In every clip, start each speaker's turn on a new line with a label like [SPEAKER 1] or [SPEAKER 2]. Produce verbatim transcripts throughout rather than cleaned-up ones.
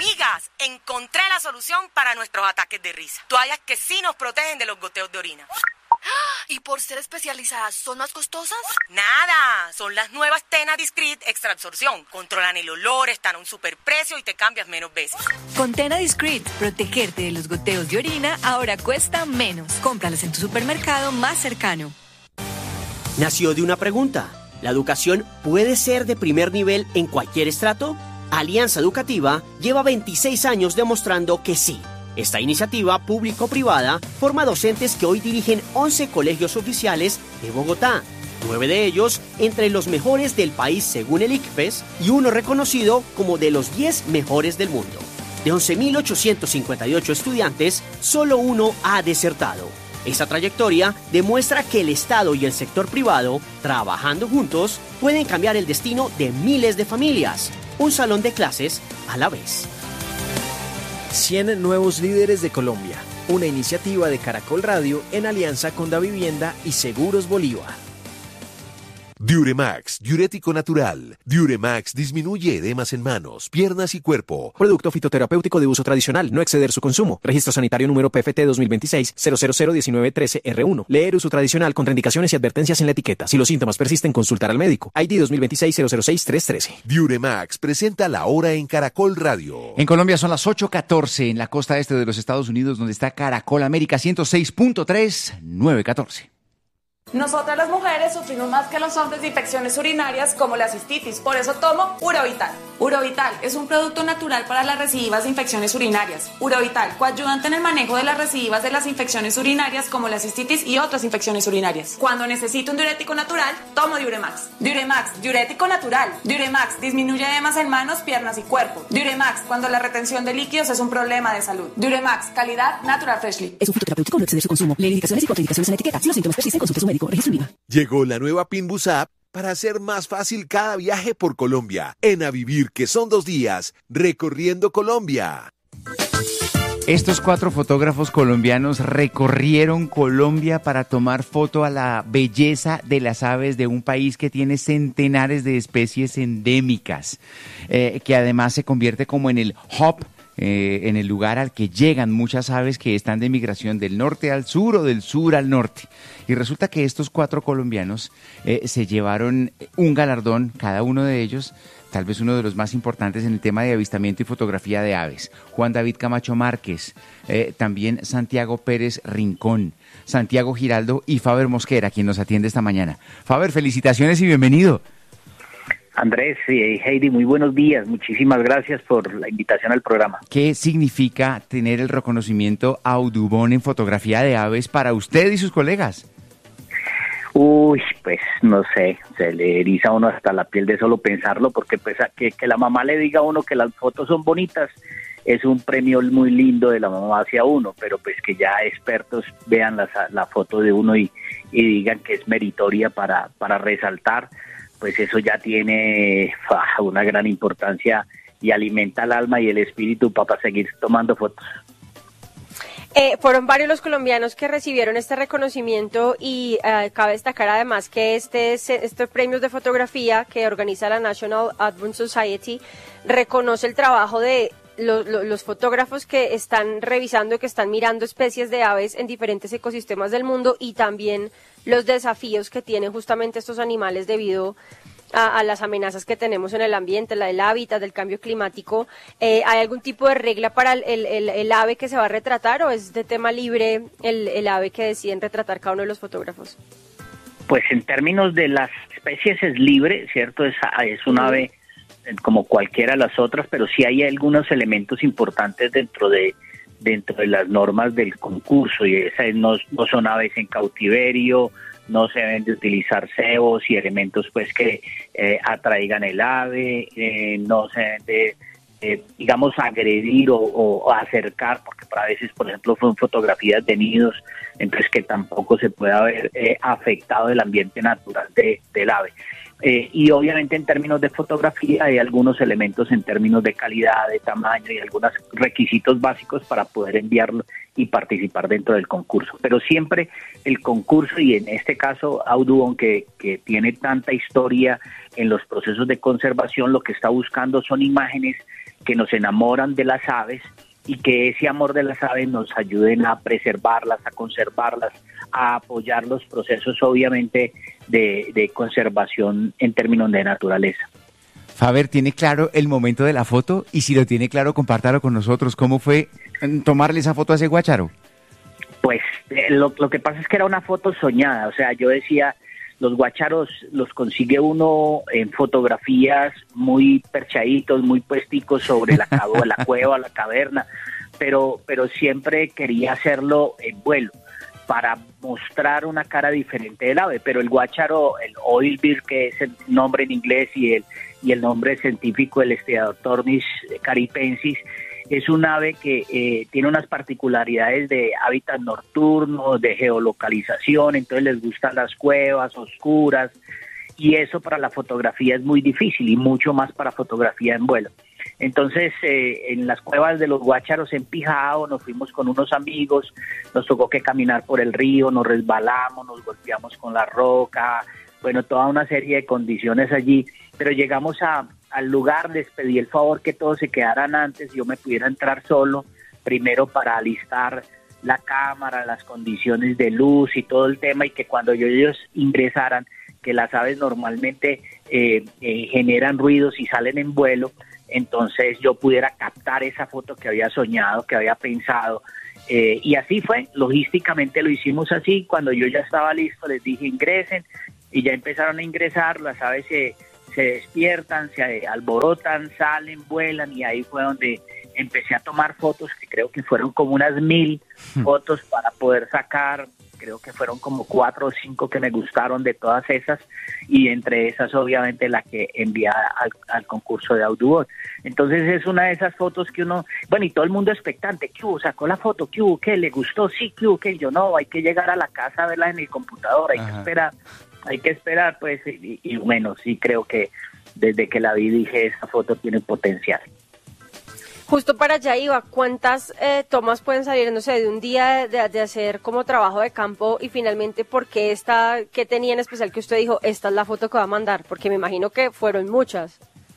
[SPEAKER 1] Amigas, encontré la solución para nuestros ataques de risa. Toallas que sí nos protegen de los goteos de orina.
[SPEAKER 2] ¿Y por ser especializadas, son más costosas?
[SPEAKER 1] Nada, son las nuevas Tena Discreet Extra Absorción. Controlan el olor, están a un superprecio y te cambias menos veces.
[SPEAKER 3] Con Tena Discreet, protegerte de los goteos de orina ahora cuesta menos. Cómpralas en tu supermercado más cercano.
[SPEAKER 4] Nació de una pregunta. ¿La educación puede ser de primer nivel en cualquier estrato? Alianza Educativa lleva veintiséis años demostrando que sí. Esta iniciativa público-privada forma docentes que hoy dirigen once colegios oficiales de Bogotá, nueve de ellos entre los mejores del país según el ICFES y uno reconocido como de los diez mejores del mundo. De once mil ochocientos cincuenta y ocho estudiantes, solo uno ha desertado. Esa trayectoria demuestra que el Estado y el sector privado, trabajando juntos, pueden cambiar el destino de miles de familias. Un salón de clases a la vez.
[SPEAKER 5] cien nuevos líderes de Colombia, una iniciativa de Caracol Radio en alianza con Davivienda y Seguros Bolívar.
[SPEAKER 6] Diuremax, diurético natural. Diuremax disminuye edemas en manos, piernas y cuerpo.
[SPEAKER 5] Producto fitoterapéutico de uso tradicional, no exceder su consumo. Registro sanitario número P F T dos mil veintiséis cero cero cero diecinueve trece R uno. Leer uso tradicional, contraindicaciones y advertencias en la etiqueta. Si los síntomas persisten, consultar al médico. I D dos mil veintiséis cero cero seis tres trece.
[SPEAKER 6] Diuremax presenta la hora en Caracol Radio.
[SPEAKER 7] En Colombia son las ocho catorce en la costa este de los Estados Unidos, donde está Caracol América ciento seis punto tres, nueve catorce.
[SPEAKER 8] Nosotras las mujeres sufrimos más que los hombres de infecciones urinarias como la cistitis, por eso tomo Urovital. Urovital es un producto natural para las recidivas de infecciones urinarias. Urovital, coayudante en el manejo de las recidivas de las infecciones urinarias como la cistitis y otras infecciones urinarias. Cuando necesito un diurético natural, tomo Diuremax. Diuremax, diurético natural. Diuremax disminuye edemas en manos, piernas y cuerpo. Diuremax, cuando la retención de líquidos es un problema de salud. Diuremax, calidad Natural Freshly.
[SPEAKER 9] Es un fitoterapéutico, no exceder su consumo. Lee indicaciones y contraindicaciones en la etiqueta. Si los síntomas persisten, consulte a su médico. Registro IVA.
[SPEAKER 6] Llegó la nueva Pinbus App para hacer más fácil cada viaje por Colombia. En A Vivir, que son dos días, recorriendo Colombia.
[SPEAKER 7] Estos cuatro fotógrafos colombianos recorrieron Colombia para tomar foto a la belleza de las aves de un país que tiene centenares de especies endémicas, eh, que además se convierte como en el hub, eh, en el lugar al que llegan muchas aves que están de migración del norte al sur o del sur al norte. Y resulta que estos cuatro colombianos eh, se llevaron un galardón, cada uno de ellos, tal vez uno de los más importantes en el tema de avistamiento y fotografía de aves. Juan David Camacho Márquez, eh, también Santiago Pérez Rincón, Santiago Giraldo y Faber Mosquera, quien nos atiende esta mañana. Faber, felicitaciones y bienvenido.
[SPEAKER 10] Andrés y Heidi, muy buenos días. Muchísimas gracias por la invitación al programa.
[SPEAKER 7] ¿Qué significa tener el reconocimiento Audubon en fotografía de aves para usted y sus colegas?
[SPEAKER 10] Uy, pues no sé, se le eriza a uno hasta la piel de solo pensarlo, porque pues a que, que la mamá le diga a uno que las fotos son bonitas es un premio muy lindo de la mamá hacia uno, pero pues que ya expertos vean la, la foto de uno y, y digan que es meritoria para, para resaltar, pues eso ya tiene uh, una gran importancia y alimenta el alma y el espíritu para seguir tomando fotos.
[SPEAKER 11] Eh, fueron varios los colombianos que recibieron este reconocimiento y eh, cabe destacar además que este, estos premios de fotografía que organiza la National Audubon Society reconoce el trabajo de lo, lo, los fotógrafos que están revisando, que están mirando especies de aves en diferentes ecosistemas del mundo y también los desafíos que tienen justamente estos animales debido A, a las amenazas que tenemos en el ambiente, la del hábitat, del cambio climático. Eh, ¿Hay algún tipo de regla para el, el, el ave que se va a retratar o es de tema libre el, el ave que deciden retratar cada uno de los fotógrafos?
[SPEAKER 10] Pues en términos de las especies es libre, ¿cierto? Es, es un ave como cualquiera de las otras, pero sí hay algunos elementos importantes dentro de dentro de las normas del concurso y esas no, no son aves en cautiverio, no se deben de utilizar cebos y elementos pues que eh, atraigan el ave, eh, no se deben de, eh, digamos, agredir o, o acercar, porque para veces, por ejemplo, son fotografías de nidos, entonces que tampoco se puede haber eh, afectado el ambiente natural de, del ave. Eh, y obviamente en términos de fotografía hay algunos elementos en términos de calidad, de tamaño y algunos requisitos básicos para poder enviarlo, y participar dentro del concurso. Pero siempre el concurso, y en este caso Audubon, que, que tiene tanta historia en los procesos de conservación, lo que está buscando son imágenes que nos enamoran de las aves y que ese amor de las aves nos ayuden a preservarlas, a conservarlas, a apoyar los procesos obviamente de, de conservación en términos de naturaleza.
[SPEAKER 7] Faber, ¿tiene claro el momento de la foto? Y si lo tiene claro, compártalo con nosotros. ¿Cómo fue tomarle esa foto a ese guácharo?
[SPEAKER 10] Pues eh, lo, lo que pasa es que era una foto soñada, o sea, yo decía, los guácharos los consigue uno en fotografías muy perchaditos, muy puesticos sobre la, la cueva, la caverna, pero, pero siempre quería hacerlo en vuelo, para mostrar una cara diferente del ave, pero el guácharo, el oilbirt, que es el nombre en inglés, y el, y el nombre científico, el Steatoctornis caripensis, es un ave que eh, tiene unas particularidades de hábitat nocturno, de geolocalización, entonces les gustan las cuevas oscuras, y eso para la fotografía es muy difícil, y mucho más para fotografía en vuelo. Entonces, eh, en las cuevas de los guácharos en Pijao, nos fuimos con unos amigos, nos tocó que caminar por el río, nos resbalamos, nos golpeamos con la roca, bueno, toda una serie de condiciones allí, pero llegamos a, al lugar, les pedí el favor que todos se quedaran antes, yo me pudiera entrar solo, primero para alistar la cámara, las condiciones de luz y todo el tema, y que cuando ellos ingresaran, que las aves normalmente eh, eh, generan ruidos y salen en vuelo, entonces yo pudiera captar esa foto que había soñado, que había pensado, eh, y así fue, logísticamente lo hicimos así. Cuando yo ya estaba listo les dije ingresen, y ya empezaron a ingresar, las aves se, se despiertan, se alborotan, salen, vuelan, y ahí fue donde empecé a tomar fotos, que creo que fueron como unas mil fotos para poder sacar. Creo que fueron como cuatro o cinco que me gustaron de todas esas, y entre esas obviamente la que envié al, al concurso de Audubon. Entonces es una de esas fotos que uno, bueno, y todo el mundo expectante, ¿qué hubo? ¿Sacó la foto? ¿Qué hubo? ¿Qué? ¿Le gustó? Sí, ¿qué hubo? ¿Qué? Yo no, hay que llegar a la casa a verla en el computador, hay Ajá. que esperar, hay que esperar, pues, y, y bueno, sí creo que desde que la vi dije, esa foto tiene potencial.
[SPEAKER 11] Justo para allá iba, ¿cuántas eh, tomas pueden salir, no sé, de un día de, de hacer como trabajo de campo, y finalmente por qué esta, qué tenía en especial que usted dijo, esta es la foto que va a mandar? Porque me imagino que fueron muchas.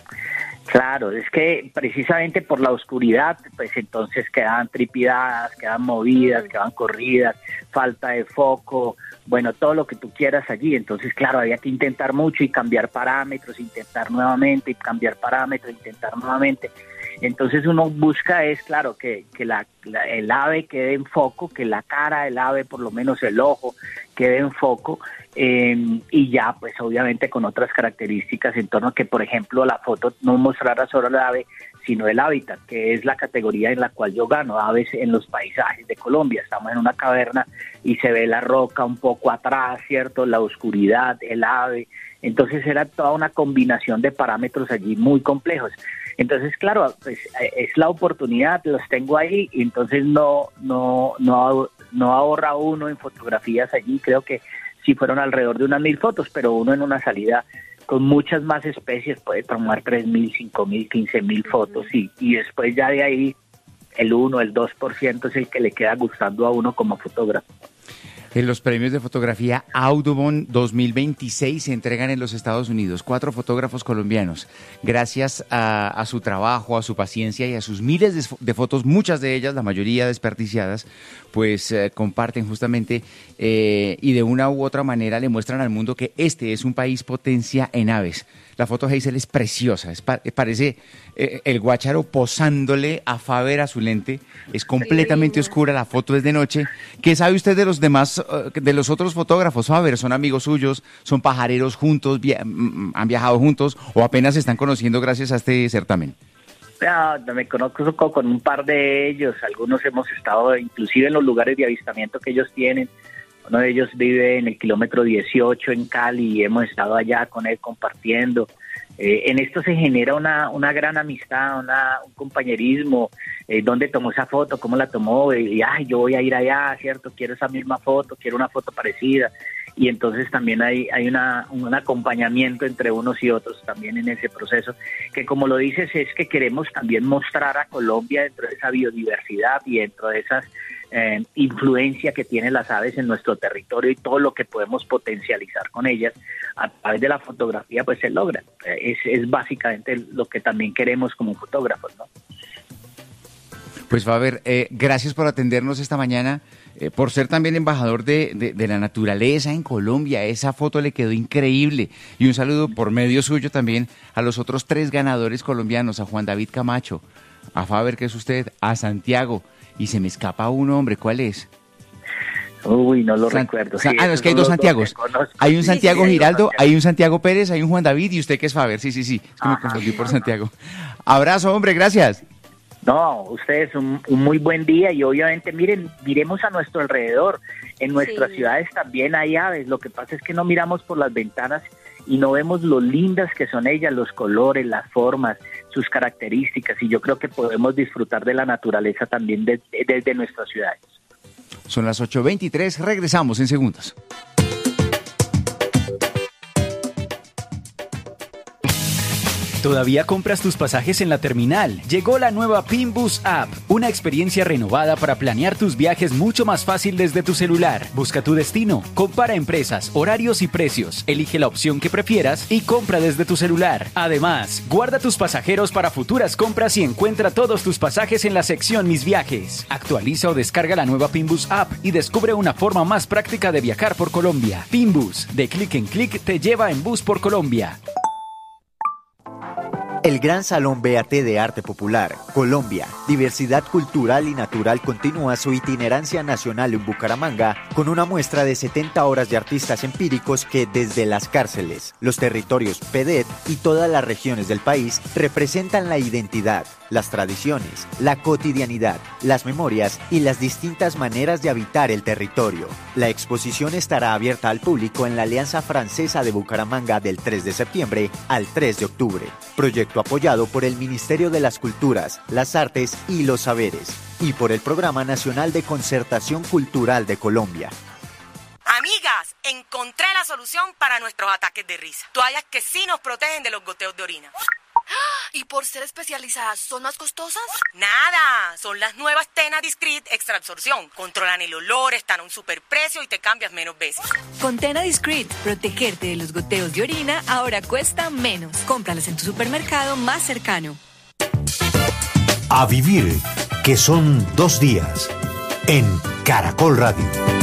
[SPEAKER 10] Claro, es que precisamente por la oscuridad, pues entonces quedaban tripidadas, quedaban movidas, mm. quedaban corridas, falta de foco, bueno, todo lo que tú quieras allí. Entonces, claro, había que intentar mucho y cambiar parámetros, intentar nuevamente y cambiar parámetros, intentar nuevamente. Entonces uno busca es, claro, que, que la, la, el ave quede en foco, que la cara del ave, por lo menos el ojo, quede en foco, eh, y ya pues obviamente con otras características en torno a que, por ejemplo, la foto no mostrara solo el ave, sino el hábitat, que es la categoría en la cual yo gano, aves en los paisajes de Colombia. Estamos en una caverna y se ve la roca un poco atrás, ¿cierto? La oscuridad, el ave. Entonces era toda una combinación de parámetros allí muy complejos. Entonces, claro, pues es la oportunidad, los tengo ahí, y entonces no, no, no, no ahorra uno en fotografías allí. Creo que sí fueron alrededor de unas mil fotos, pero uno en una salida con muchas más especies puede tomar tres mil, cinco mil, quince mil fotos, y, y después ya de ahí el uno, el dos por ciento es el que le queda gustando a uno como fotógrafo.
[SPEAKER 7] En los premios de fotografía Audubon dos mil veintiséis se entregan en los Estados Unidos. Cuatro fotógrafos colombianos, gracias a, a su trabajo, a su paciencia y a sus miles de, de fotos, muchas de ellas, la mayoría desperdiciadas, pues eh, comparten justamente eh, y de una u otra manera le muestran al mundo que este es un país potencia en aves. La foto, Hazel, es preciosa, es pa- parece eh, el guácharo posándole a Faber a su lente, es completamente oscura, la foto es de noche. ¿Qué sabe usted de los demás, uh, de los otros fotógrafos, Faber? ¿Son amigos suyos? ¿Son pajareros juntos? Via- ¿Han viajado juntos? ¿O apenas se están conociendo gracias a este certamen?
[SPEAKER 10] No, me conozco con un par de ellos, algunos hemos estado inclusive en los lugares de avistamiento que ellos tienen. Uno de ellos vive en el kilómetro dieciocho en Cali y hemos estado allá con él compartiendo. Eh, en esto se genera una, una gran amistad, una, un compañerismo. Eh, ¿Dónde tomó esa foto? ¿Cómo la tomó? Y, ay, yo voy a ir allá, ¿cierto? Quiero esa misma foto, quiero una foto parecida. Y entonces también hay, hay una, un acompañamiento entre unos y otros también en ese proceso, que como lo dices es que queremos también mostrar a Colombia dentro de esa biodiversidad y dentro de esas eh, influencia que tienen las aves en nuestro territorio y todo lo que podemos potencializar con ellas a través de la fotografía, pues se logra. Eh, es, es básicamente lo que también queremos como fotógrafos, ¿no?
[SPEAKER 7] Pues Faber, eh, gracias por atendernos esta mañana, eh, por ser también embajador de, de, de la naturaleza en Colombia. Esa foto le quedó increíble. Y un saludo por medio suyo también a los otros tres ganadores colombianos, a Juan David Camacho, a Faber, que es usted, a Santiago. Y se me escapa un hombre, ¿cuál es?
[SPEAKER 10] Uy, no lo
[SPEAKER 7] San,
[SPEAKER 10] recuerdo.
[SPEAKER 7] San,
[SPEAKER 10] Sí,
[SPEAKER 7] ah, no, es que hay dos Santiagos. Hay un Santiago sí, sí, Giraldo, hay un Santiago Pérez, hay un Juan David y usted que es Faber. Sí, sí, sí. Es que Ajá, me confundí por Santiago. Abrazo, hombre, gracias.
[SPEAKER 10] No, ustedes un, un muy buen día y obviamente miren, miremos a nuestro alrededor. En nuestras sí. ciudades también hay aves. Lo que pasa es que no miramos por las ventanas y no vemos lo lindas que son ellas, los colores, las formas, sus características. Y yo creo que podemos disfrutar de la naturaleza también desde de, de nuestras ciudades.
[SPEAKER 7] Son las ocho veintitrés, regresamos en segundos.
[SPEAKER 12] ¿Todavía compras tus pasajes en la terminal? Llegó la nueva Pinbus App, una experiencia renovada para planear tus viajes mucho más fácil desde tu celular. Busca tu destino, compara empresas, horarios y precios, elige la opción que prefieras y compra desde tu celular. Además, guarda tus pasajeros para futuras compras y encuentra todos tus pasajes en la sección Mis Viajes. Actualiza o descarga la nueva Pinbus App y descubre una forma más práctica de viajar por Colombia. Pinbus, de clic en clic, te lleva en bus por Colombia.
[SPEAKER 13] El Gran Salón B A T de Arte Popular, Colombia, Diversidad Cultural y Natural continúa su itinerancia nacional en Bucaramanga con una muestra de setenta horas de artistas empíricos que desde las cárceles, los territorios P D E T y todas las regiones del país representan la identidad, las tradiciones, la cotidianidad, las memorias y las distintas maneras de habitar el territorio. La exposición estará abierta al público en la Alianza Francesa de Bucaramanga del tres de septiembre al tres de octubre. Proyecto apoyado por el Ministerio de las Culturas, las Artes y los Saberes y por el Programa Nacional de Concertación Cultural de Colombia.
[SPEAKER 1] Amigas, encontré la solución para nuestros ataques de risa. Toallas que sí nos protegen de los goteos de orina.
[SPEAKER 2] ¿Y por ser especializadas son más costosas?
[SPEAKER 1] Nada, son las nuevas Tena Discreet Extra Absorción. Controlan el olor, están a un superprecio y te cambias menos veces.
[SPEAKER 3] Con Tena Discreet, protegerte de los goteos de orina ahora cuesta menos. Cómpralas en tu supermercado más cercano.
[SPEAKER 14] A vivir, que son dos días, en Caracol Radio.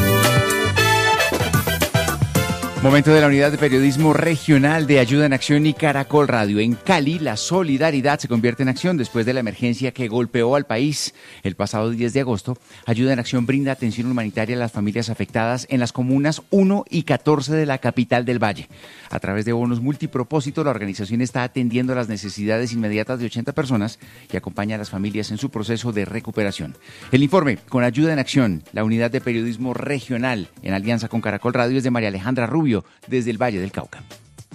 [SPEAKER 7] Momento de la unidad de periodismo regional de Ayuda en Acción y Caracol Radio. En Cali, la solidaridad se convierte en acción después de la emergencia que golpeó al país. El pasado diez de agosto, Ayuda en Acción brinda atención humanitaria a las familias afectadas en las comunas uno y catorce de la capital del Valle. A través de bonos multipropósito, la organización está atendiendo las necesidades inmediatas de ochenta personas y acompaña a las familias en su proceso de recuperación. El informe con Ayuda en Acción, la unidad de periodismo regional en alianza con Caracol Radio, es de María Alejandra Rubio, desde el Valle del Cauca.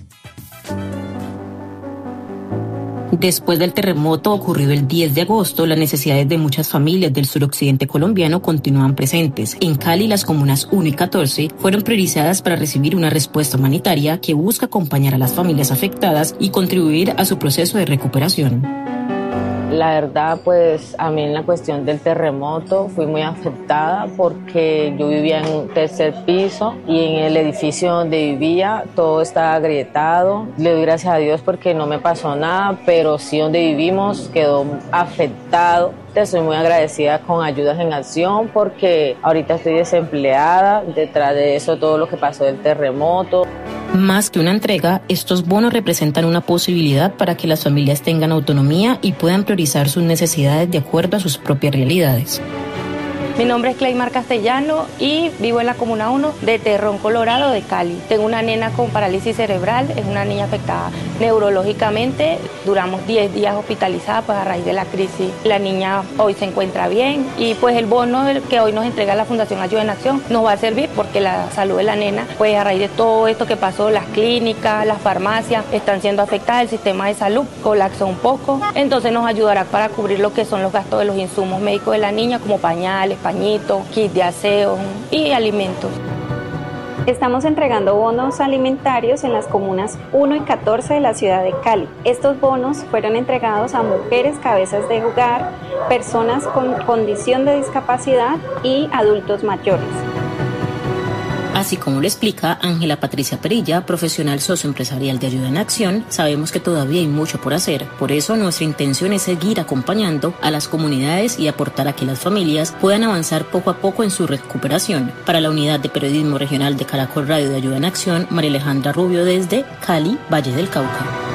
[SPEAKER 15] Después del terremoto ocurrido el diez de agosto, las necesidades de muchas familias del suroccidente colombiano continúan presentes. En Cali, las comunas uno y catorce fueron priorizadas para recibir una respuesta humanitaria que busca acompañar a las familias afectadas y contribuir a su proceso de recuperación.
[SPEAKER 16] La verdad, pues a mí en la cuestión del terremoto fui muy afectada porque yo vivía en un tercer piso y en el edificio donde vivía todo estaba agrietado. Le doy gracias a Dios porque no me pasó nada, pero sí donde vivimos quedó afectado. Estoy muy agradecida con Ayudas en Acción porque ahorita estoy desempleada, detrás de eso todo lo que pasó del terremoto.
[SPEAKER 15] Más que una entrega, estos bonos representan una posibilidad para que las familias tengan autonomía y puedan priorizar sus necesidades de acuerdo a sus propias realidades.
[SPEAKER 17] Mi nombre es Cleymar Castellano y vivo en la Comuna uno de Terrón, Colorado, de Cali. Tengo una nena con parálisis cerebral, es una niña afectada neurológicamente. Duramos diez días hospitalizada pues, a raíz de la crisis. La niña hoy se encuentra bien y pues el bono que hoy nos entrega la Fundación Ayuda en Acción nos va a servir porque la salud de la nena, pues a raíz de todo esto que pasó, las clínicas, las farmacias están siendo afectadas, el sistema de salud colapsó un poco. Entonces nos ayudará para cubrir lo que son los gastos de los insumos médicos de la niña como pañales, pañitos, kit de aseo y alimentos.
[SPEAKER 18] Estamos entregando bonos alimentarios en las comunas uno y catorce de la ciudad de Cali. Estos bonos fueron entregados a mujeres cabezas de hogar, personas con condición de discapacidad y adultos mayores.
[SPEAKER 15] Así como lo explica Ángela Patricia Perilla, profesional socioempresarial de Ayuda en Acción, sabemos que todavía hay mucho por hacer. Por eso nuestra intención es seguir acompañando a las comunidades y aportar a que las familias puedan avanzar poco a poco en su recuperación. Para la Unidad de Periodismo Regional de Caracol Radio de Ayuda en Acción, María Alejandra Rubio desde Cali, Valle del Cauca.